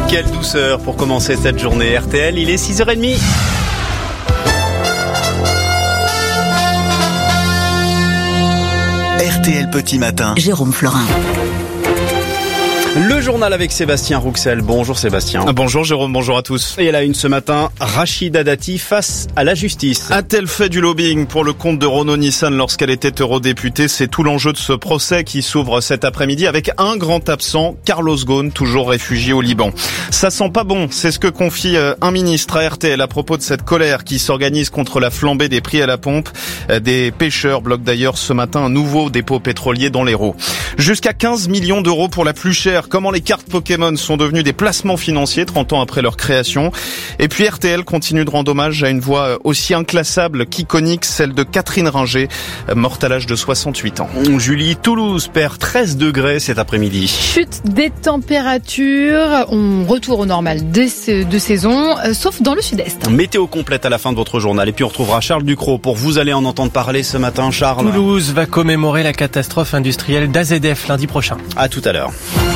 Quelle douceur pour commencer cette journée. RTL, il est 6h30. RTL Petit Matin. Jérôme Florin. Le journal avec Sébastien Rouxel. Bonjour Sébastien. Bonjour Jérôme, bonjour à tous. Et à la une ce matin, Rachida Dati face à la justice. A-t-elle fait du lobbying pour le compte de Renault-Nissan lorsqu'elle était eurodéputée? C'est tout l'enjeu de ce procès qui s'ouvre cet après-midi avec un grand absent, Carlos Ghosn, toujours réfugié au Liban. Ça sent pas bon, c'est ce que confie un ministre à RTL à propos de cette colère qui s'organise contre la flambée des prix à la pompe. Des pêcheurs bloquent d'ailleurs ce matin un nouveau dépôt pétrolier dans l'Hérault. Jusqu'à 15 millions d'euros pour la plus chère. Comment les cartes Pokémon sont devenues des placements financiers 30 ans après leur création. Et puis RTL continue de rendre hommage à une voix aussi inclassable qu'iconique, celle de Catherine Ringer, morte à l'âge de 68 ans. Julie, Toulouse perd 13 degrés cet après-midi. Chute des températures, on retourne au normal de saison, sauf dans le sud-est. Météo complète à la fin de votre journal. Et puis on retrouvera Charles Ducrot pour vous allez en entendre parler ce matin. Charles. Toulouse va commémorer la catastrophe industrielle d'AZF lundi prochain. À tout à l'heure.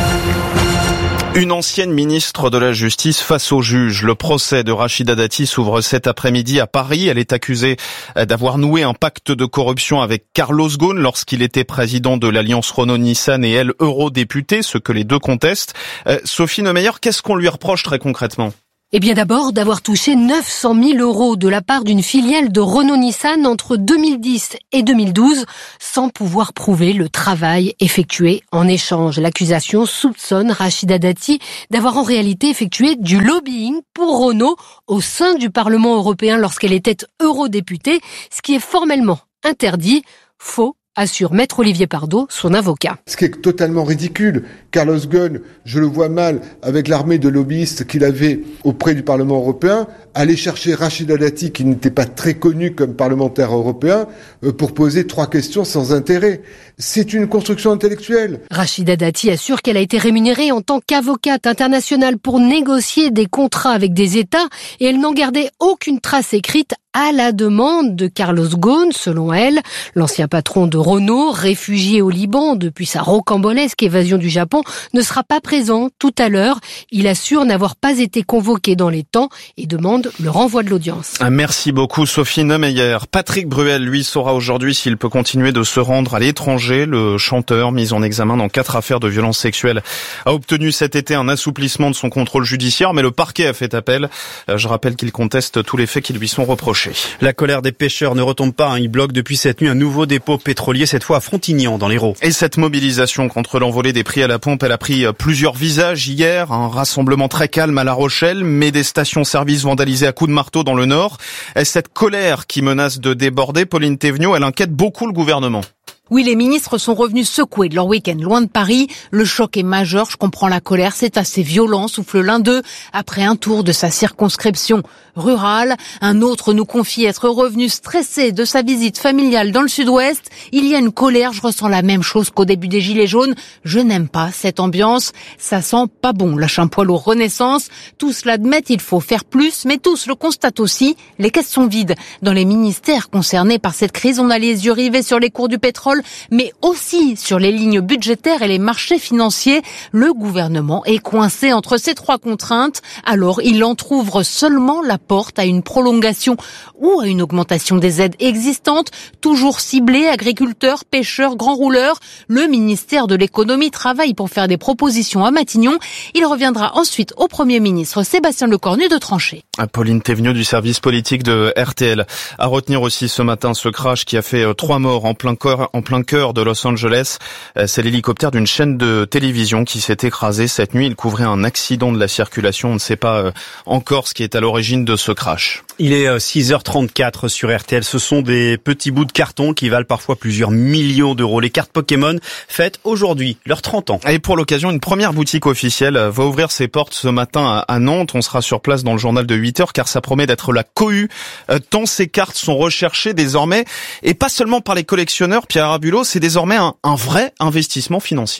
Une ancienne ministre de la Justice face au juge. Le procès de Rachida Dati s'ouvre cet après-midi à Paris. Elle est accusée d'avoir noué un pacte de corruption avec Carlos Ghosn lorsqu'il était président de l'Alliance Renault-Nissan et elle eurodéputée, ce que les deux contestent. Sophie Neumeyer, qu'est-ce qu'on lui reproche très concrètement ? Eh bien d'abord, d'avoir touché 900 000 euros de la part d'une filiale de Renault-Nissan entre 2010 et 2012, sans pouvoir prouver le travail effectué en échange. L'accusation soupçonne Rachida Dati d'avoir en réalité effectué du lobbying pour Renault au sein du Parlement européen lorsqu'elle était eurodéputée, ce qui est formellement interdit. Faux, assure Maître Olivier Pardo, son avocat. Ce qui est totalement ridicule. Carlos Ghosn, je le vois mal, avec l'armée de lobbyistes qu'il avait auprès du Parlement européen, aller chercher Rachida Dati, qui n'était pas très connue comme parlementaire européen, pour poser 3 questions sans intérêt. C'est une construction intellectuelle. Rachida Dati assure qu'elle a été rémunérée en tant qu'avocate internationale pour négocier des contrats avec des États et elle n'en gardait aucune trace écrite à la demande de Carlos Ghosn, selon elle. L'ancien patron de Renault, réfugié au Liban depuis sa rocambolesque évasion du Japon, ne sera pas présent tout à l'heure. Il assure n'avoir pas été convoqué dans les temps et demande le renvoi de l'audience. Merci beaucoup Sophie Neumeyer. Patrick Bruel, lui, saura aujourd'hui s'il peut continuer de se rendre à l'étranger. Le chanteur, mis en examen dans 4 affaires de violences sexuelles, a obtenu cet été un assouplissement de son contrôle judiciaire, mais le parquet a fait appel. Je rappelle qu'il conteste tous les faits qui lui sont reprochés. La colère des pêcheurs ne retombe pas. Ils bloquent depuis cette nuit un nouveau dépôt pétrolier, cette fois à Frontignan, dans l'Hérault. Et cette mobilisation contre l'envolée des prix à la pompe, elle a pris plusieurs visages hier. Un rassemblement très calme à La Rochelle, mais des stations-service vandalisées à coups de marteau dans le Nord. Et cette colère qui menace de déborder, Pauline Thévenoud, elle inquiète beaucoup le gouvernement. Oui, les ministres sont revenus secoués de leur week-end loin de Paris. Le choc est majeur, je comprends la colère, c'est assez violent, souffle l'un d'eux, après un tour de sa circonscription rurale. Un autre nous confie être revenu stressé de sa visite familiale dans le sud-ouest. Il y a une colère, je ressens la même chose qu'au début des Gilets jaunes. Je n'aime pas cette ambiance, ça sent pas bon, lâche un poil aux Renaissance. Tous l'admettent, il faut faire plus, mais tous le constatent aussi, les caisses sont vides. Dans les ministères concernés par cette crise, on a les yeux rivés sur les cours du pétrole, mais aussi sur les lignes budgétaires et les marchés financiers. Le gouvernement est coincé entre ces 3 contraintes. Alors, il entrouvre seulement la porte à une prolongation ou à une augmentation des aides existantes, toujours ciblées, agriculteurs, pêcheurs, grands rouleurs. Le ministère de l'économie travaille pour faire des propositions à Matignon. Il reviendra ensuite au Premier ministre Sébastien Lecornu de trancher. Pauline Thévenoud du service politique de RTL. À retenir aussi ce matin ce crash qui a fait 3 morts en plein cœur de Los Angeles. C'est l'hélicoptère d'une chaîne de télévision qui s'est écrasé cette nuit. Il couvrait un accident de la circulation. On ne sait pas encore ce qui est à l'origine de ce crash. Il est 6h34 sur RTL. Ce sont des petits bouts de carton qui valent parfois plusieurs millions d'euros. Les cartes Pokémon fêtent aujourd'hui leurs 30 ans. Et pour l'occasion, une première boutique officielle va ouvrir ses portes ce matin à Nantes. On sera sur place dans le journal de 8h car ça promet d'être la cohue. Tant ces cartes sont recherchées désormais et pas seulement par les collectionneurs. Pierre Arabulot, c'est désormais un vrai investissement financier.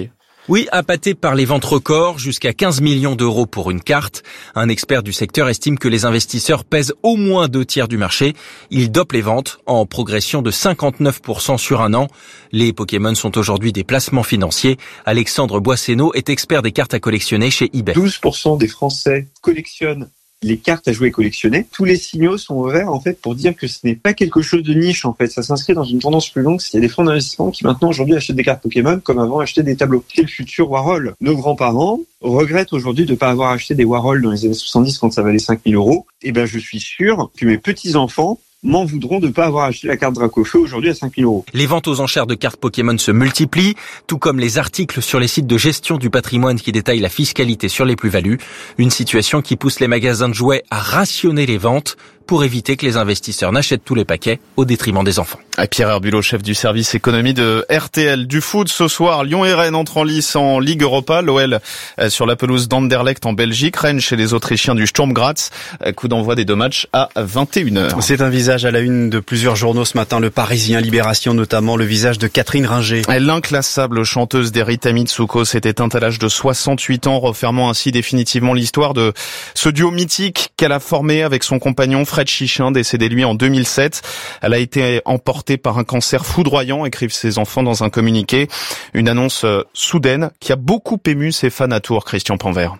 Oui, appâté par les ventes records, jusqu'à 15 millions d'euros pour une carte. Un expert du secteur estime que les investisseurs pèsent au moins 2/3 du marché. Ils dopent les ventes en progression de 59% sur un an. Les Pokémon sont aujourd'hui des placements financiers. Alexandre Boisseno est expert des cartes à collectionner chez eBay. 12% des Français collectionnent les cartes à jouer et collectionner. Tous les signaux sont ouverts en fait pour dire que ce n'est pas quelque chose de niche en fait. Ça s'inscrit dans une tendance plus longue. Il y a des fonds d'investissement qui maintenant aujourd'hui achètent des cartes Pokémon comme avant achetaient des tableaux. C'est le futur Warhol. Nos grands-parents regrettent aujourd'hui de ne pas avoir acheté des Warhol dans les années 70 quand ça valait 5 000 euros. Et ben je suis sûr que mes petits-enfants m'en voudront de ne pas avoir acheté la carte Dracofeu aujourd'hui à 5 000 euros. Les ventes aux enchères de cartes Pokémon se multiplient, tout comme les articles sur les sites de gestion du patrimoine qui détaillent la fiscalité sur les plus-values. Une situation qui pousse les magasins de jouets à rationner les ventes pour éviter que les investisseurs n'achètent tous les paquets au détriment des enfants. Pierre Herbulot, chef du service économie de RTL. Du foot ce soir, Lyon et Rennes entrent en lice en Ligue Europa. L'OL sur la pelouse d'Anderlecht en Belgique. Rennes chez les Autrichiens du Sturm Graz. Coup d'envoi des deux matchs à 21h. C'est un visage à la une de plusieurs journaux ce matin. Le Parisien, Libération notamment, le visage de Catherine Ringer. L'inclassable chanteuse d'Erita Mitsuko s'est éteinte à l'âge de 68 ans, refermant ainsi définitivement l'histoire de ce duo mythique qu'elle a formé avec son compagnon Fred Chichin, décédé lui en 2007. Elle a été emportée par un cancer foudroyant, écrivent ses enfants dans un communiqué. Une annonce soudaine qui a beaucoup ému ses fans à Tours, Christian Panvert.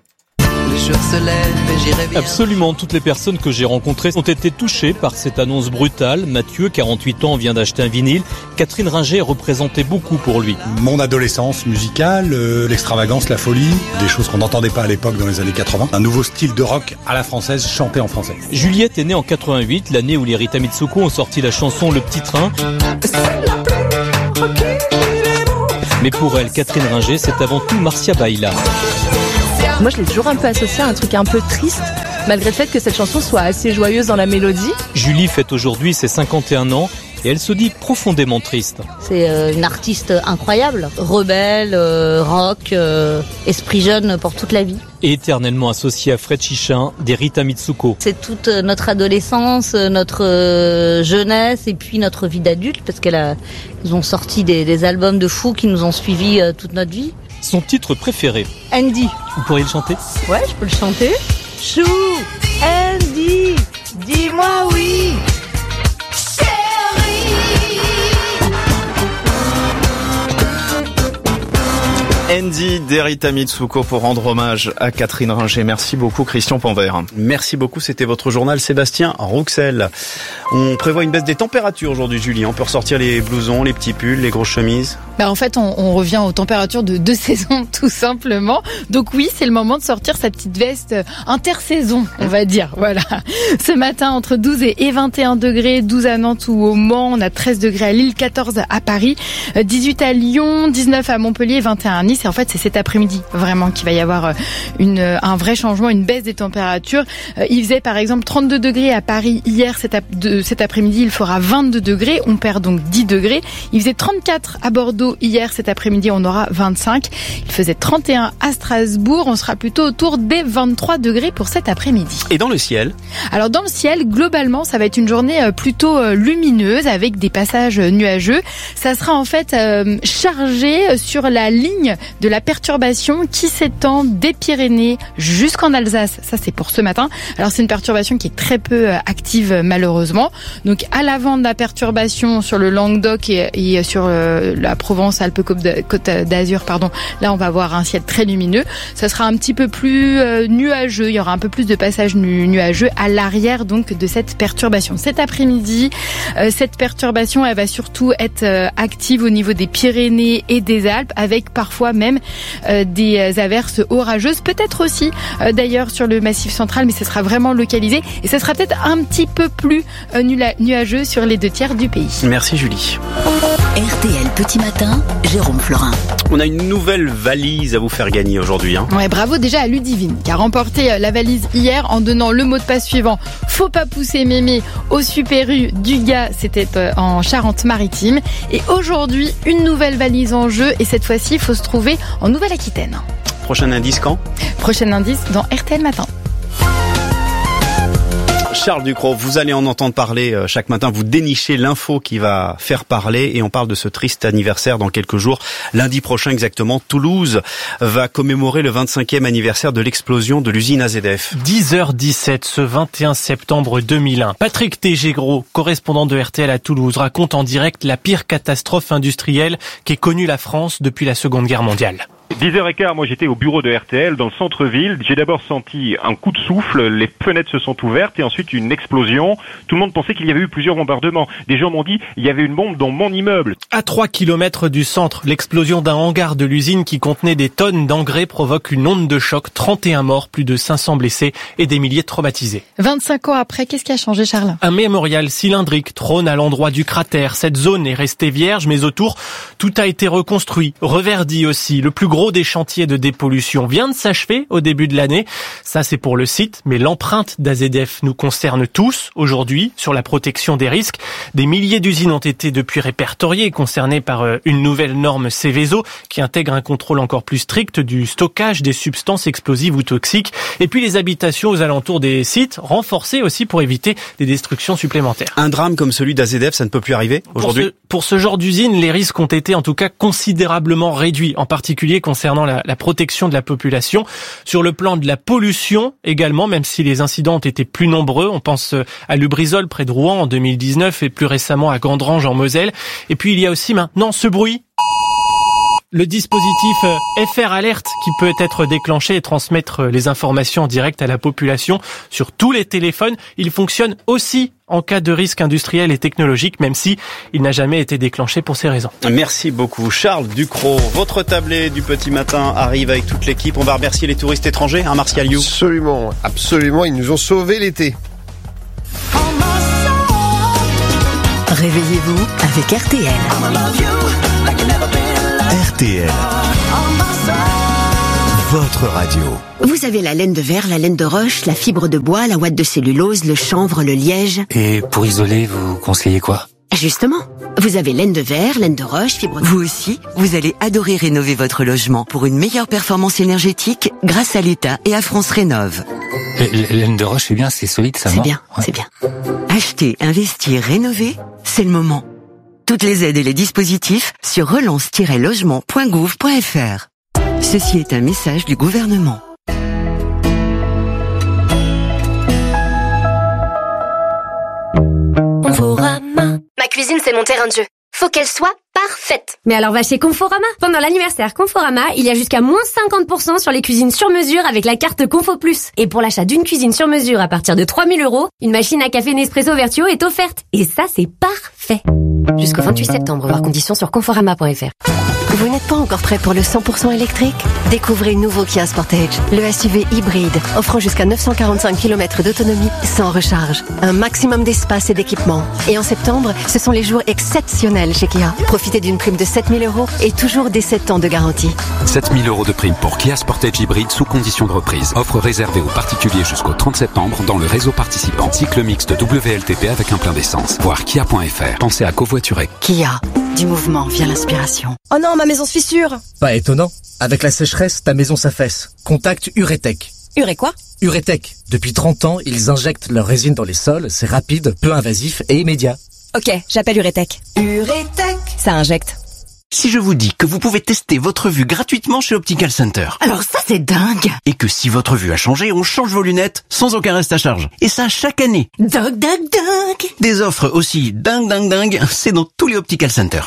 Absolument, toutes les personnes que j'ai rencontrées ont été touchées par cette annonce brutale. Mathieu, 48 ans, vient d'acheter un vinyle. Catherine Ringer représentait beaucoup pour lui. Mon adolescence musicale, l'extravagance, la folie, des choses qu'on n'entendait pas à l'époque dans les années 80. Un nouveau style de rock à la française, chanté en français. Juliette est née en 88, l'année où les Rita Mitsuko ont sorti la chanson Le Petit Train. Mais pour elle, Catherine Ringer, c'est avant tout Marcia Baila. Moi, je l'ai toujours un peu associé à un truc un peu triste, malgré le fait que cette chanson soit assez joyeuse dans la mélodie. Julie fête aujourd'hui ses 51 ans et elle se dit profondément triste. C'est une artiste incroyable, rebelle, rock, esprit jeune pour toute la vie. Et éternellement associée à Fred Chichin, des Rita Mitsuko. C'est toute notre adolescence, notre jeunesse et puis notre vie d'adulte, parce qu'ils ont sorti des albums de fous qui nous ont suivis toute notre vie. Son titre préféré. Andy. Vous pourriez le chanter ? Ouais, je peux le chanter. Chou, Andy, dis-moi oui. Andy d'Erita Mitsuko pour rendre hommage à Catherine Ringer. Merci beaucoup Christian Panvert. Merci beaucoup, c'était votre journal Sébastien Rouxel. On prévoit une baisse des températures aujourd'hui, Julie. On peut ressortir les blousons, les petits pulls, les grosses chemises. En fait, on revient aux températures de 2 saisons, tout simplement. Donc oui, c'est le moment de sortir sa petite veste intersaison, on va dire. Voilà. Ce matin, entre 12 et 21 degrés, 12 à Nantes ou au Mans, on a 13 degrés à Lille, 14 à Paris, 18 à Lyon, 19 à Montpellier, 21 à Nice. Et en fait, c'est cet après-midi vraiment qu'il va y avoir un vrai changement, une baisse des températures. Il faisait par exemple 32 degrés à Paris hier, cet après-midi, il fera 22 degrés. On perd donc 10 degrés. Il faisait 34 à Bordeaux hier, cet après-midi, on aura 25. Il faisait 31 à Strasbourg. On sera plutôt autour des 23 degrés pour cet après-midi. Et dans le ciel ? Alors dans le ciel, globalement, ça va être une journée plutôt lumineuse avec des passages nuageux. Ça sera en fait chargé sur la ligne de la perturbation qui s'étend des Pyrénées jusqu'en Alsace. Ça, c'est pour ce matin. Alors, c'est une perturbation qui est très peu active, malheureusement. Donc, à l'avant de la perturbation sur le Languedoc et sur la Provence-Alpes-Côte d'Azur, là, on va avoir un ciel très lumineux. Ça sera un petit peu plus nuageux. Il y aura un peu plus de passages nuageux à l'arrière, donc, de cette perturbation. Cet après-midi, cette perturbation, elle va surtout être active au niveau des Pyrénées et des Alpes, avec parfois même des averses orageuses, peut-être aussi d'ailleurs sur le Massif central, mais ce sera vraiment localisé et ce sera peut-être un petit peu plus nuageux sur les 2/3 du pays. Merci Julie. RTL Petit Matin, Jérôme Florin. On a une nouvelle valise à vous faire gagner aujourd'hui. Ouais, bravo déjà à Ludivine qui a remporté la valise hier en donnant le mot de passe suivant. Faut pas pousser mémé au Super U du gars, c'était en Charente-Maritime. Et aujourd'hui, une nouvelle valise en jeu et cette fois-ci, il faut se trouver en Nouvelle-Aquitaine. Prochain indice quand ? Prochain indice dans RTL Matin. Charles Ducrot, vous allez en entendre parler chaque matin, vous dénichez l'info qui va faire parler et on parle de ce triste anniversaire dans quelques jours. Lundi prochain exactement, Toulouse va commémorer le 25e anniversaire de l'explosion de l'usine AZF. 10h17 ce 21 septembre 2001. Patrick Tégégros, correspondant de RTL à Toulouse, raconte en direct la pire catastrophe industrielle qu'ait connue la France depuis la Seconde Guerre mondiale. 10h15, moi j'étais au bureau de RTL dans le centre-ville. J'ai d'abord senti un coup de souffle, les fenêtres se sont ouvertes et ensuite une explosion. Tout le monde pensait qu'il y avait eu plusieurs bombardements. Des gens m'ont dit il y avait une bombe dans mon immeuble. À 3 km du centre, l'explosion d'un hangar de l'usine qui contenait des tonnes d'engrais provoque une onde de choc, 31 morts, plus de 500 blessés et des milliers de traumatisés. 25 ans après, qu'est-ce qui a changé, Charles ? Un mémorial cylindrique trône à l'endroit du cratère. Cette zone est restée vierge, mais autour, tout a été reconstruit, reverdi aussi. Le plus gros des chantiers de dépollution vient de s'achever au début de l'année. Ça, c'est pour le site, mais l'empreinte d'AZF nous concerne tous aujourd'hui sur la protection des risques. Des milliers d'usines ont été depuis répertoriées, concernées par une nouvelle norme Seveso qui intègre un contrôle encore plus strict du stockage des substances explosives ou toxiques. Et puis les habitations aux alentours des sites, renforcées aussi pour éviter des destructions supplémentaires. Un drame comme celui d'AZF, ça ne peut plus arriver aujourd'hui ? Pour ce genre d'usine, les risques ont été en tout cas considérablement réduits, en particulier concernant la protection de la population. Sur le plan de la pollution également, même si les incidents ont été plus nombreux, on pense à Lubrizol près de Rouen en 2019 et plus récemment à Gandrange en Moselle. Et puis il y a aussi maintenant ce bruit. Le dispositif FR Alert qui peut être déclenché et transmettre les informations en direct à la population sur tous les téléphones. Il fonctionne aussi en cas de risque industriel et technologique, même si il n'a jamais été déclenché pour ces raisons. Merci beaucoup Charles Ducrot. Votre tablé du petit matin arrive avec toute l'équipe. On va remercier les touristes étrangers, hein, Martial You. Absolument, ils nous ont sauvé l'été. Réveillez-vous avec RTL. RTL, votre radio. Vous avez la laine de verre, la laine de roche, la fibre de bois, la ouate de cellulose, le chanvre, le liège. Et pour isoler, vous conseillez quoi ? Justement, vous avez laine de verre, laine de roche, fibre de... Vous aussi, vous allez adorer rénover votre logement pour une meilleure performance énergétique grâce à l'État et à France Rénov'. Laine de roche, c'est bien, c'est solide, ça va ? C'est bien, ouais. C'est bien. Acheter, investir, rénover, c'est le moment. Toutes les aides et les dispositifs sur relance-logement.gouv.fr. Ceci est un message du gouvernement. Conforama. Ma cuisine, c'est mon terrain de jeu. Faut qu'elle soit parfaite. Mais alors va chez Conforama. Pendant l'anniversaire Conforama, il y a jusqu'à moins 50% sur les cuisines sur mesure avec la carte Confo Plus. Et pour l'achat d'une cuisine sur mesure à partir de 3 000 €, une machine à café Nespresso Vertuo est offerte. Et ça, c'est parfait. Jusqu'au 28 septembre, voir conditions sur conforama.fr. Vous n'êtes pas encore prêt pour le 100% électrique ? Découvrez le nouveau Kia Sportage, le SUV hybride, offrant jusqu'à 945 km d'autonomie sans recharge. Un maximum d'espace et d'équipement. Et en septembre, ce sont les jours exceptionnels chez Kia. Profitez d'une prime de 7 000 € et toujours des 7 ans de garantie. 7 000 € de prime pour Kia Sportage hybride sous condition de reprise. Offre réservée aux particuliers jusqu'au 30 septembre dans le réseau participant. Cycle mixte WLTP avec un plein d'essence. Voir kia.fr. Pensez à covoiturer. Kia, du mouvement vient l'inspiration. Oh non, ma maison se fissure. Pas étonnant. Avec la sécheresse, ta maison s'affaisse. Contacte Uretech. Uré quoi ? Uretech. Depuis 30 ans, ils injectent leur résine dans les sols. C'est rapide, peu invasif et immédiat. Ok, j'appelle Uretech. Uretech. Ça injecte. Si je vous dis que vous pouvez tester votre vue gratuitement chez Optical Center. Alors ça, c'est dingue. Et que si votre vue a changé, on change vos lunettes sans aucun reste à charge. Et ça chaque année. Dingue. Des offres aussi dingue, c'est dans tous les Optical Center.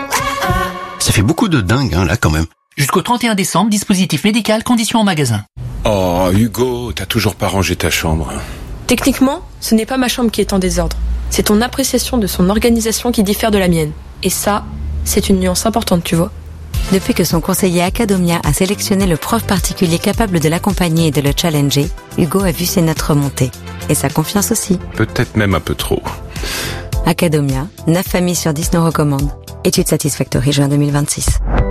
Ça fait beaucoup de dingue, là, quand même. Jusqu'au 31 décembre, dispositif médical, conditions en magasin. Oh, Hugo, t'as toujours pas rangé ta chambre. Techniquement, ce n'est pas ma chambre qui est en désordre. C'est ton appréciation de son organisation qui diffère de la mienne. Et ça, c'est une nuance importante, tu vois. Depuis que son conseiller Academia a sélectionné le prof particulier capable de l'accompagner et de le challenger, Hugo a vu ses notes remonter. Et sa confiance aussi. Peut-être même un peu trop. Academia, 9 familles sur 10 nous recommandent. Étude Satisfactory, juin 2026.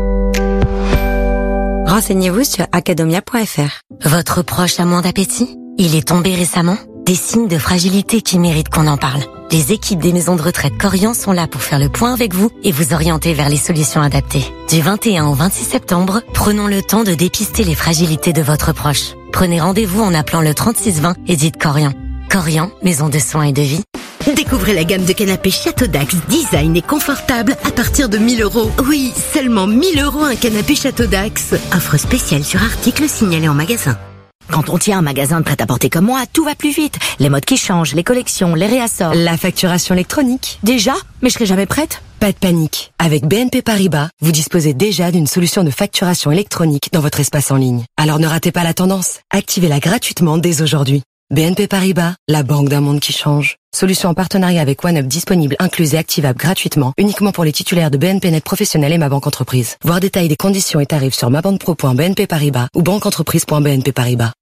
Renseignez-vous sur academia.fr. Votre proche a moins d'appétit ? Il est tombé récemment ? Des signes de fragilité qui méritent qu'on en parle. Les équipes des maisons de retraite Corian sont là pour faire le point avec vous et vous orienter vers les solutions adaptées. Du 21 au 26 septembre, prenons le temps de dépister les fragilités de votre proche. Prenez rendez-vous en appelant le 3620 et dites Corian. Corian, maison de soins et de vie. Découvrez la gamme de canapés Château Dax, design et confortable à partir de 1 000 €. Oui, seulement 1 000 € un canapé Château Dax. Offre spéciale sur article signalé en magasin. Quand on tient un magasin de prêt-à-porter comme moi, tout va plus vite. Les modes qui changent, les collections, les réassorts. La facturation électronique. Déjà? Mais je serai jamais prête. Pas de panique. Avec BNP Paribas, vous disposez déjà d'une solution de facturation électronique dans votre espace en ligne. Alors ne ratez pas la tendance. Activez-la gratuitement dès aujourd'hui. BNP Paribas, la banque d'un monde qui change. Solution en partenariat avec OneUp disponible, incluse et activable gratuitement, uniquement pour les titulaires de BNP Net Professionnel et Ma Banque Entreprise. Voir détails des conditions et tarifs sur mabanquepro.bnp Paribas ou banqueentreprise.bnp Paribas.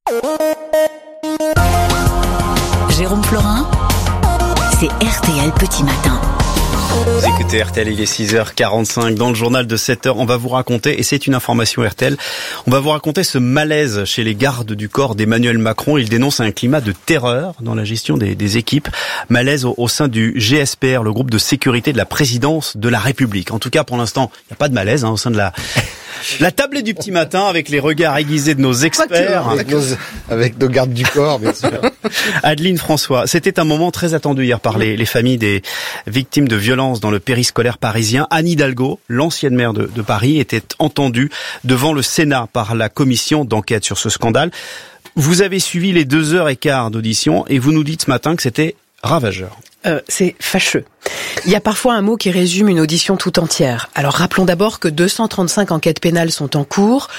Jérôme Florin, c'est RTL Petit Matin. Vous écoutez RTL, il est 6h45. Dans le journal de 7h, on va vous raconter, et c'est une information RTL, on va vous raconter ce malaise chez les gardes du corps d'Emmanuel Macron. Il dénonce un climat de terreur dans la gestion des équipes. Malaise au sein du GSPR, le groupe de sécurité de la présidence de la République. En tout cas, pour l'instant, il n'y a pas de malaise au sein de la tablée du petit matin, avec les regards aiguisés de nos experts. Avec nos gardes du corps, bien sûr. Adeline François, c'était un moment très attendu hier par les familles des victimes de violences dans le périscolaire parisien. Anne Hidalgo, l'ancienne maire de Paris, était entendue devant le Sénat par la commission d'enquête sur ce scandale. Vous avez suivi les 2h15 d'audition et vous nous dites ce matin que c'était ravageur. C'est fâcheux. Il y a parfois un mot qui résume une audition tout entière. Alors rappelons d'abord que 235 enquêtes pénales sont en cours,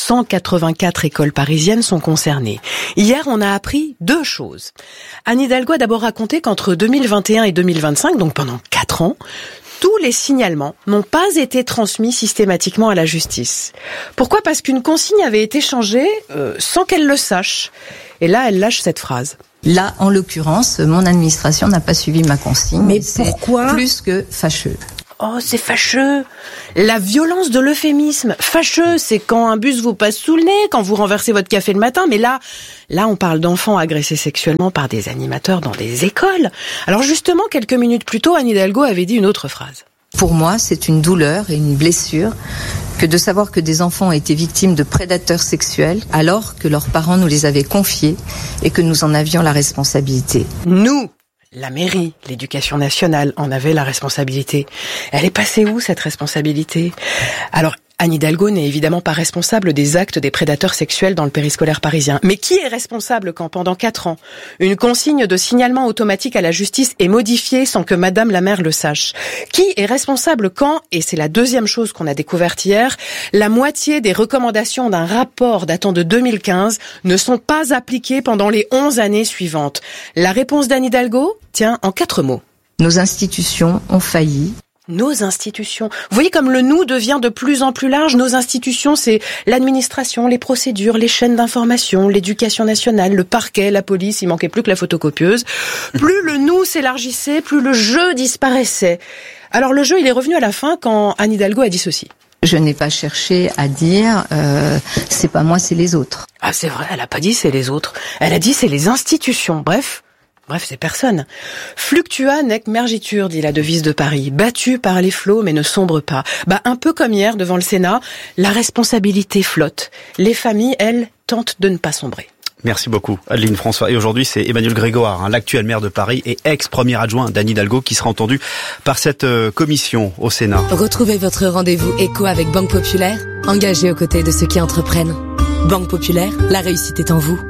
184 écoles parisiennes sont concernées. Hier, on a appris 2 choses. Anne Hidalgo a d'abord raconté qu'entre 2021 et 2025, donc pendant 4 ans, tous les signalements n'ont pas été transmis systématiquement à la justice. Pourquoi ? Parce qu'une consigne avait été changée sans qu'elle le sache. Et là, elle lâche cette phrase. Là, en l'occurrence, mon administration n'a pas suivi ma consigne. Mais pourquoi ? C'est plus que fâcheux. Oh, c'est fâcheux. La violence de l'euphémisme. Fâcheux, c'est quand un bus vous passe sous le nez, quand vous renversez votre café le matin. Mais là, on parle d'enfants agressés sexuellement par des animateurs dans des écoles. Alors justement, quelques minutes plus tôt, Anne Hidalgo avait dit une autre phrase. Pour moi, c'est une douleur et une blessure que de savoir que des enfants ont été victimes de prédateurs sexuels alors que leurs parents nous les avaient confiés et que nous en avions la responsabilité. Nous, la mairie, l'éducation nationale en avait la responsabilité. Elle est passée où, cette responsabilité ? Alors, Anne Hidalgo n'est évidemment pas responsable des actes des prédateurs sexuels dans le périscolaire parisien. Mais qui est responsable quand, pendant 4 ans, une consigne de signalement automatique à la justice est modifiée sans que Madame la maire le sache ? Qui est responsable quand, et c'est la deuxième chose qu'on a découverte hier, la moitié des recommandations d'un rapport datant de 2015 ne sont pas appliquées pendant les 11 années suivantes ? La réponse d'Anne Hidalgo tient en 4 mots. Nos institutions ont failli. Nos institutions. Vous voyez comme le nous devient de plus en plus large. Nos institutions, c'est l'administration, les procédures, les chaînes d'information, l'éducation nationale, le parquet, la police, il manquait plus que la photocopieuse. Plus le nous s'élargissait, plus le je disparaissait. Alors le jeu, il est revenu à la fin quand Anne Hidalgo a dit ceci. Je n'ai pas cherché à dire c'est pas moi, c'est les autres. Ah, c'est vrai, elle a pas dit c'est les autres. Elle a dit c'est les institutions. Bref, c'est personne. Fluctua nec mergitur, dit la devise de Paris. Battu par les flots, mais ne sombre pas. Un peu comme hier, devant le Sénat, la responsabilité flotte. Les familles, elles, tentent de ne pas sombrer. Merci beaucoup, Adeline François. Et aujourd'hui, c'est Emmanuel Grégoire, l'actuel maire de Paris et ex-premier adjoint d'Anne Hidalgo, qui sera entendu par cette commission au Sénat. Retrouvez votre rendez-vous éco avec Banque Populaire, engagé aux côtés de ceux qui entreprennent. Banque Populaire, la réussite est en vous.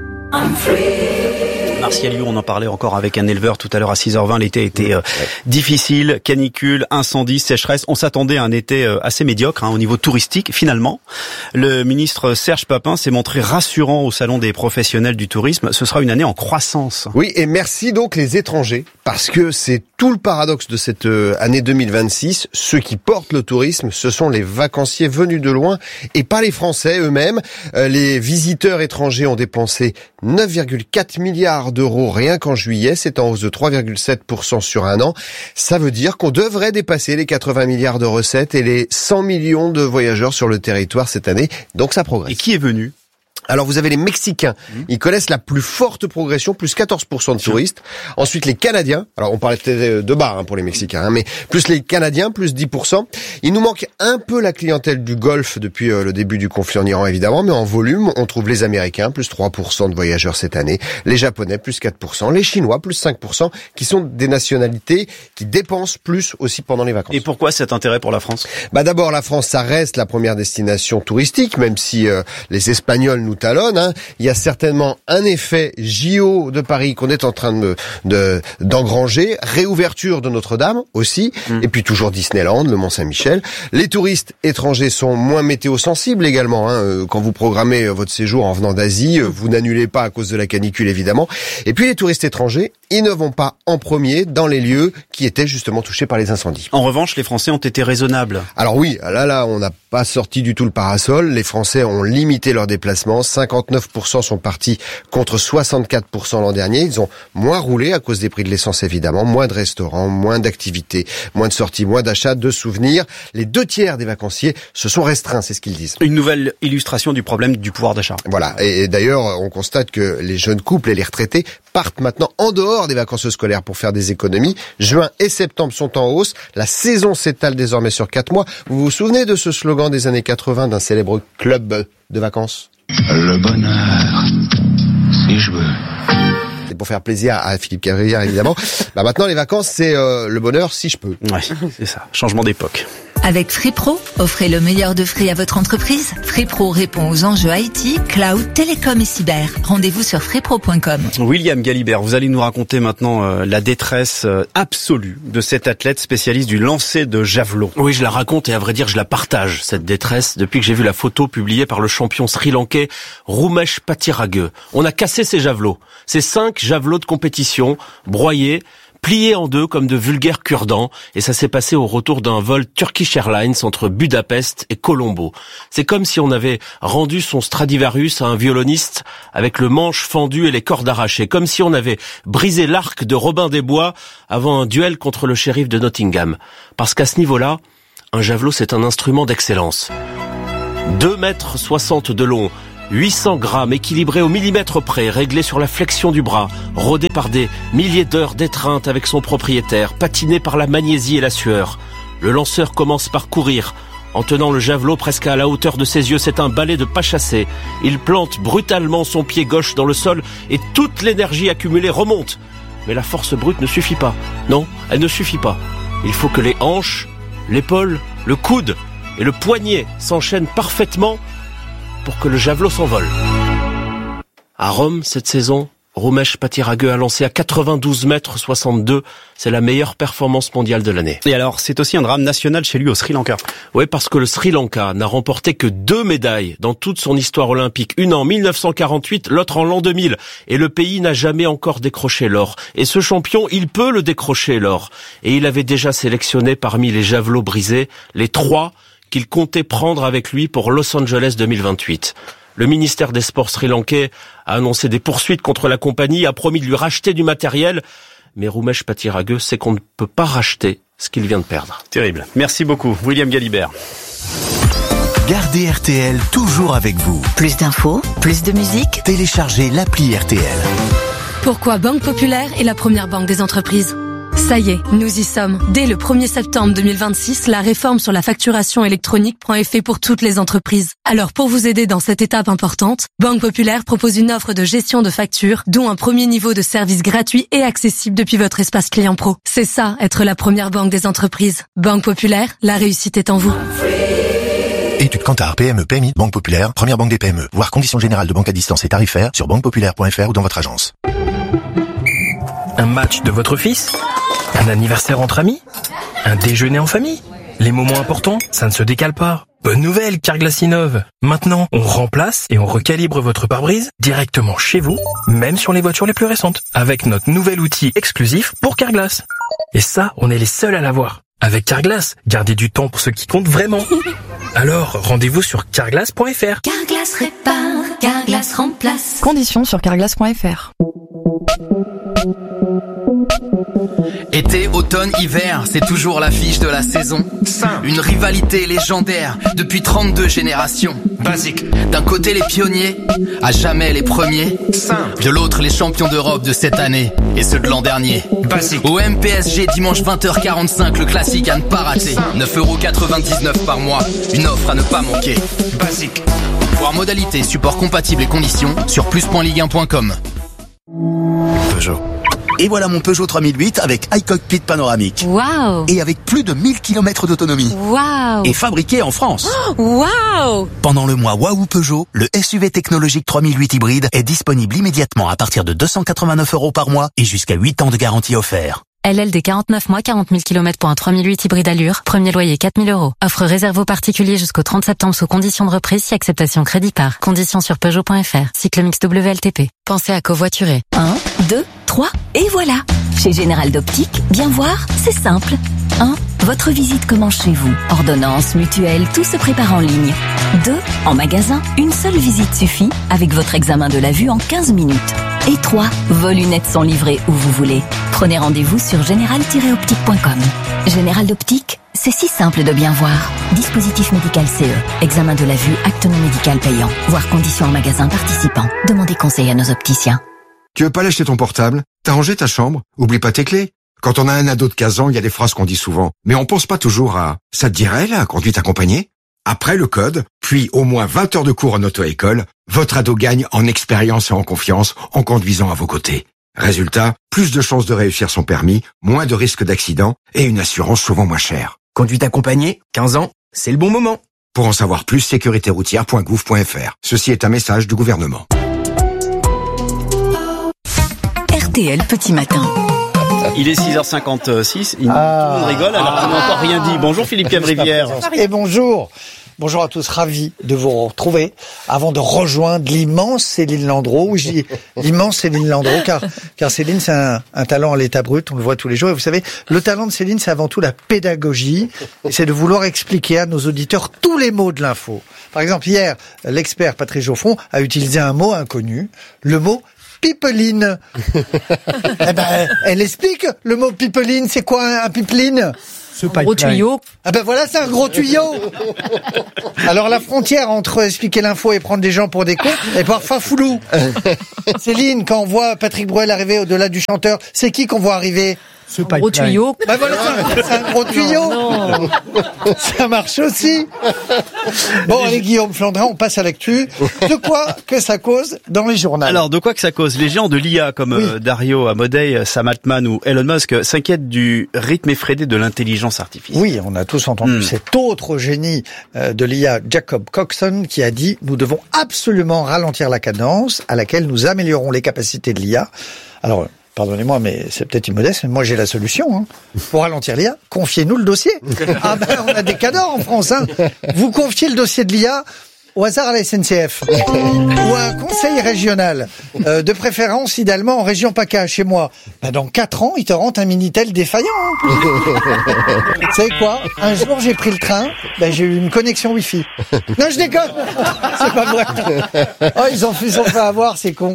Martial Liu, on en parlait encore avec un éleveur tout à l'heure à 6h20. L'été était difficile, canicule, incendie, sécheresse. On s'attendait à un été assez médiocre au niveau touristique. Finalement, le ministre Serge Papin s'est montré rassurant au Salon des professionnels du tourisme. Ce sera une année en croissance. Oui, et merci donc les étrangers, parce que c'est tout le paradoxe de cette année 2026. Ceux qui portent le tourisme, ce sont les vacanciers venus de loin et pas les Français eux-mêmes. Les visiteurs étrangers ont dépensé 9,4 milliards d'euros rien qu'en juillet, c'est en hausse de 3,7% sur un an. Ça veut dire qu'on devrait dépasser les 80 milliards de recettes et les 100 millions de voyageurs sur le territoire cette année, donc ça progresse. Et qui est venu ? Alors vous avez les Mexicains, ils connaissent la plus forte progression, plus 14% de touristes. Ensuite les Canadiens, alors on parlait peut-être de bas pour les Mexicains, mais plus les Canadiens, plus 10%. Il nous manque un peu la clientèle du Golfe depuis le début du conflit en Iran évidemment, mais en volume on trouve les Américains, plus 3% de voyageurs cette année, les Japonais, plus 4%, les Chinois, plus 5%, qui sont des nationalités qui dépensent plus aussi pendant les vacances. Et pourquoi cet intérêt pour la France ? D'abord la France, ça reste la première destination touristique, même si les Espagnols nous talonne. Il y a certainement un effet JO de Paris qu'on est en train d'engranger, réouverture de Notre-Dame aussi, et puis toujours Disneyland, le Mont-Saint-Michel. Les touristes étrangers sont moins météo-sensibles également. Quand vous programmez votre séjour en venant d'Asie, vous n'annulez pas à cause de la canicule évidemment. Et puis les touristes étrangers, ils ne vont pas en premier dans les lieux qui étaient justement touchés par les incendies. En revanche, les Français ont été raisonnables. Alors oui, là, on n'a pas sorti du tout le parasol. Les Français ont limité leurs déplacements. 59% sont partis contre 64% l'an dernier. Ils ont moins roulé à cause des prix de l'essence évidemment, moins de restaurants, moins d'activités, moins de sorties, moins d'achats, de souvenirs. Les 2/3 des vacanciers se sont restreints, c'est ce qu'ils disent. Une nouvelle illustration du problème du pouvoir d'achat. Voilà, et d'ailleurs on constate que les jeunes couples et les retraités partent maintenant en dehors des vacances scolaires pour faire des économies. Juin et septembre sont en hausse. La saison s'étale désormais sur 4 mois. Vous vous souvenez de ce slogan des années 80 d'un célèbre club de vacances ? Le bonheur, si je veux. C'est pour faire plaisir à Philippe Cavrière évidemment. Maintenant les vacances c'est le bonheur si je peux. Ouais, c'est ça. Changement d'époque. Avec FreePro, offrez le meilleur de Free à votre entreprise. FreePro répond aux enjeux IT, cloud, télécom et cyber. Rendez-vous sur freepro.com. William Galibert, vous allez nous raconter maintenant la détresse absolue de cet athlète spécialiste du lancer de javelot. Oui, je la raconte et à vrai dire, je la partage, cette détresse, depuis que j'ai vu la photo publiée par le champion sri-lankais Romesh Pathirage. On a cassé ses javelots. Ces 5 javelots de compétition, broyés, pliés en deux comme de vulgaires cure-dents, et ça s'est passé au retour d'un vol Turkish Airlines entre Budapest et Colombo. C'est comme si on avait rendu son Stradivarius à un violoniste avec le manche fendu et les cordes arrachées, comme si on avait brisé l'arc de Robin des Bois avant un duel contre le shérif de Nottingham. Parce qu'à ce niveau-là, un javelot c'est un instrument d'excellence. 2,60 m de long, 800 grammes équilibrés au millimètre près, réglés sur la flexion du bras, rodé par des milliers d'heures d'étreinte avec son propriétaire, patiné par la magnésie et la sueur. Le lanceur commence par courir, en tenant le javelot presque à la hauteur de ses yeux. C'est un balai de pas chassé. Il plante brutalement son pied gauche dans le sol et toute l'énergie accumulée remonte. Mais la force brute ne suffit pas. Non, elle ne suffit pas. Il faut que les hanches, l'épaule, le coude et le poignet s'enchaînent parfaitement pour que le javelot s'envole. À Rome, cette saison, Romesh Pathirage a lancé à 92,62 m. C'est la meilleure performance mondiale de l'année. Et alors, c'est aussi un drame national chez lui au Sri Lanka. Oui, parce que le Sri Lanka n'a remporté que 2 médailles dans toute son histoire olympique. Une en 1948, l'autre en l'an 2000. Et le pays n'a jamais encore décroché l'or. Et ce champion, il peut le décrocher, l'or. Et il avait déjà sélectionné parmi les javelots brisés les 3 qu'il comptait prendre avec lui pour Los Angeles 2028. Le ministère des Sports sri-lankais a annoncé des poursuites contre la compagnie, a promis de lui racheter du matériel, mais Romesh Pathirage sait qu'on ne peut pas racheter ce qu'il vient de perdre. Terrible. Merci beaucoup, William Galibert. Gardez RTL toujours avec vous. Plus d'infos, plus de musique. Téléchargez l'appli RTL. Pourquoi Banque Populaire est la première banque des entreprises ? Ça y est, nous y sommes. Dès le 1er septembre 2026, la réforme sur la facturation électronique prend effet pour toutes les entreprises. Alors pour vous aider dans cette étape importante, Banque Populaire propose une offre de gestion de factures, dont un premier niveau de service gratuit et accessible depuis votre espace client pro. C'est ça, être la première banque des entreprises. Banque Populaire, la réussite est en vous. Étude Kantar, PME, PMI, Banque Populaire, première banque des PME. Voir conditions générales de banque à distance et tarifaires sur banquepopulaire.fr ou dans votre agence. Un match de votre fils ? Un anniversaire entre amis ? Un déjeuner en famille ? Les moments importants, ça ne se décale pas. Bonne nouvelle, Carglass innove. Maintenant, on remplace et on recalibre votre pare-brise directement chez vous, même sur les voitures les plus récentes, avec notre nouvel outil exclusif pour Carglass. Et ça, on est les seuls à l'avoir. Avec Carglass, gardez du temps pour ce qui compte vraiment. Alors, rendez-vous sur carglass.fr. Carglass répare, Carglass remplace. Conditions sur carglass.fr. Été, automne, hiver, c'est toujours l'affiche de la saison. Une rivalité légendaire depuis 32 générations. Basique. D'un côté les pionniers, à jamais les premiers. De l'autre les champions d'Europe de cette année et ceux de l'an dernier. Basique. Au MPSG dimanche 20h45, le classique à ne pas rater. 9,99€ par mois, une offre à ne pas manquer. Basique. Voir modalité, support compatible et conditions sur plus.ligue1.com. Peugeot. Et voilà mon Peugeot 3008 avec iCockpit panoramique. Waouh! Et avec plus de 1000 km d'autonomie. Waouh! Et fabriqué en France. Waouh! Pendant le mois Waouh Peugeot, le SUV technologique 3008 hybride est disponible immédiatement à partir de 289€ par mois et jusqu'à 8 ans de garantie offert. LLD 49 mois, 40 000 km pour un 3008 hybride allure. Premier loyer 4 000 €. Offre réservée aux particuliers jusqu'au 30 septembre sous conditions de reprise si acceptation crédit par. Conditions sur Peugeot.fr. Cycle mix WLTP. Pensez à covoiturer. 1, 2, 3, et voilà. Chez Général d'Optique, bien voir, c'est simple. 1. Votre visite commence chez vous. Ordonnance, mutuelle, tout se prépare en ligne. 2. En magasin, une seule visite suffit avec votre examen de la vue en 15 minutes. Et 3. Vos lunettes sont livrées où vous voulez. Prenez rendez-vous sur général-optique.com. Général d'Optique, c'est si simple de bien voir. Dispositif médical CE. Examen de la vue, acte non médical payant. Voir conditions en magasin participant. Demandez conseil à nos opticiens. Tu veux pas lâcher ton portable? T'as rangé ta chambre? Oublie pas tes clés. Quand on a un ado de 15 ans, il y a des phrases qu'on dit souvent. Mais on pense pas toujours à « ça te dirait, la conduite accompagnée ?» Après le code, puis au moins 20 heures de cours en auto-école, votre ado gagne en expérience et en confiance en conduisant à vos côtés. Résultat, plus de chances de réussir son permis, moins de risques d'accident et une assurance souvent moins chère. Conduite accompagnée, 15 ans, c'est le bon moment. Pour en savoir plus, sécuritéroutière.gouv.fr. Ceci est un message du gouvernement. RTL Petit Matin. Il est 6h56, tout le monde rigole alors qu'on n'a encore rien dit. Bonjour Philippe Cavrivière. Et bonjour. Bonjour à tous, ravi de vous retrouver avant de rejoindre l'immense Céline Landreau. Oui, je dis l'immense Céline Landreau car Céline c'est un talent à l'état brut, on le voit tous les jours. Et vous savez, le talent de Céline c'est avant tout la pédagogie, et c'est de vouloir expliquer à nos auditeurs tous les mots de l'info. Par exemple, hier, l'expert Patrice Geoffron a utilisé un mot inconnu, le mot pipeline. Eh ben, elle explique le mot pipeline, c'est quoi un pipeline? Un gros tuyau. Ah ben voilà, c'est un gros tuyau. Alors la frontière entre expliquer l'info et prendre des gens pour des cons est parfois floue. Céline, quand on voit Patrick Bruel arriver au-delà du chanteur, c'est qui qu'on voit arriver? Un gros tuyau. Ben voilà, c'est un gros tuyau. Non. Ça marche aussi. Bon, allez Guillaume Flandrin, on passe à l'actu. De quoi que ça cause dans les journaux? Alors, de quoi que ça cause? Les géants de l'IA comme Dario Amodei, Sam Altman ou Elon Musk s'inquiètent du rythme effréné de l'intelligence artificielle. Oui, on a tous entendu cet autre génie de l'IA, Jacob Coxon, qui a dit « Nous devons absolument ralentir la cadence à laquelle nous améliorons les capacités de l'IA. » Alors, pardonnez-moi, mais c'est peut-être immodeste, mais moi j'ai la solution. Pour ralentir l'IA, confiez-nous le dossier. Ah ben, on a des cadors en France. Vous confiez le dossier de l'IA au hasard à la SNCF ou à un conseil régional, de préférence idéalement en région PACA, chez moi. Ben, dans 4 ans, ils te rendent un Minitel défaillant. Vous savez quoi? Un jour, j'ai pris le train, ben, j'ai eu une connexion Wi-Fi. Non, je déconne. C'est pas vrai. Oh, ils ont fait avoir, c'est con.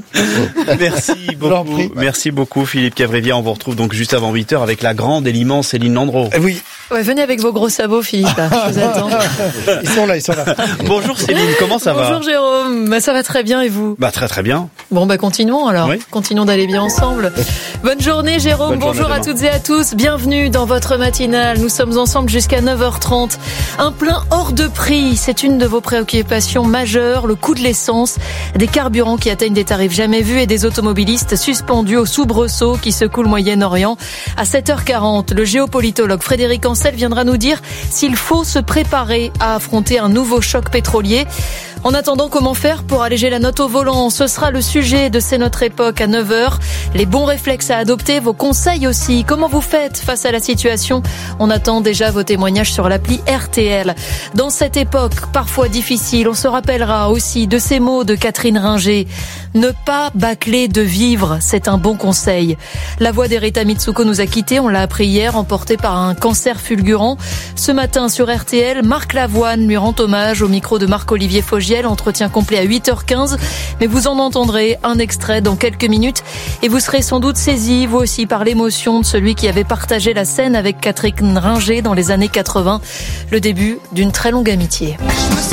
Merci beaucoup Philippe Cavrivière. On vous retrouve donc juste avant 8h avec la grande et l'immense Céline Landreau. Oui. Ouais, venez avec vos gros sabots, Philippe. Je vous attends. Ils sont là. Bonjour Céline, comment ça va? Bonjour Jérôme, bah, ça va très bien et vous? Bah très bien. Bon bah continuons alors, continuons d'aller bien ensemble. Bonne journée Jérôme, bonjour à toutes et à tous, bienvenue dans votre matinale. Nous sommes ensemble jusqu'à 9h30. Un plein hors de prix, c'est une de vos préoccupations majeures, le coût de l'essence, des carburants qui atteignent des tarifs jamais vus et des automobilistes suspendus au soubresaut qui secouent le Moyen-Orient. À 7h40, le géopolitologue Frédéric Ancel viendra nous dire s'il faut se préparer à affronter un nouveau choc pétrolier. En attendant, comment faire pour alléger la note au volant? Ce sera le sujet de C'est notre époque à 9h. Les bons réflexes à adopter, vos conseils aussi. Comment vous faites face à la situation? On attend déjà vos témoignages sur l'appli RTL. Dans cette époque parfois difficile, on se rappellera aussi de ces mots de Catherine Ringer. Ne pas bâcler de vivre, c'est un bon conseil. La voix d'Erita Mitsuko nous a quittés, on l'a appris hier, emportée par un cancer fulgurant. Ce matin sur RTL, Marc Lavoine lui rend hommage au micro de Marc-Olivier Fogiel. Vielle, entretien complet à 8h15. Mais vous en entendrez un extrait dans quelques minutes et vous serez sans doute saisi, vous aussi, par l'émotion de celui qui avait partagé la scène avec Catherine Ringer dans les années 80. Le début d'une très longue amitié.